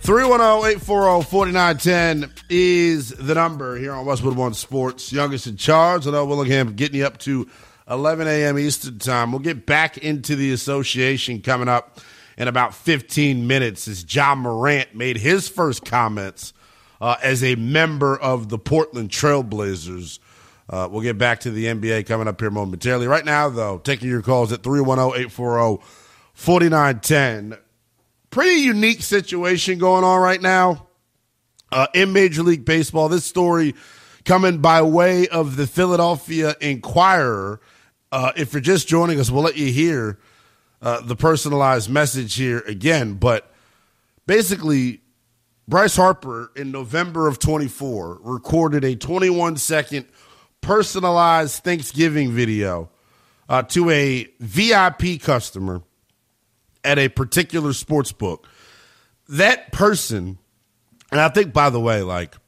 310-840-4910 is the number here on Westwood One Sports. Youngest in charge. I know Willingham getting you up to 11 a.m. Eastern time. We'll get back into the association coming up in about 15 minutes as Ja Morant made his first comments as a member of the Portland Trailblazers. We'll get back to the NBA coming up here momentarily. Right now, though, taking your calls at 310-840-4910. Pretty unique situation going on right now in Major League Baseball. This story coming by way of the Philadelphia Inquirer. If you're just joining us, we'll let you hear the personalized message here again. But basically, Bryce Harper in November of 24 recorded a 21-second personalized Thanksgiving video to a VIP customer at a particular sports book. That person, and I think, by the way,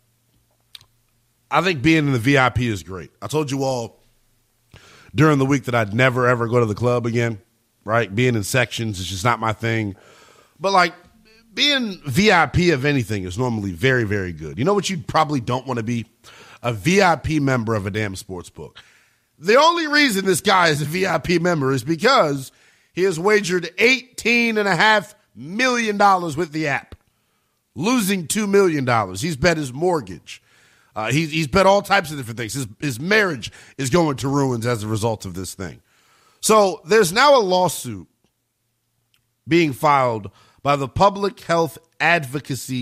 I think being in the VIP is great. I told you all during the week that I'd never, ever go to the club again, right? Being in sections is just not my thing. But, being VIP of anything is normally very, very good. You know what you probably don't want to be? A VIP member of a damn sports book. The only reason this guy is a VIP member is because he has wagered $18.5 million with the app, losing $2 million. He's bet his mortgage. He's bet all types of different things. His marriage is going to ruins as a result of this thing. So there's now a lawsuit being filed by the Public Health Advocacy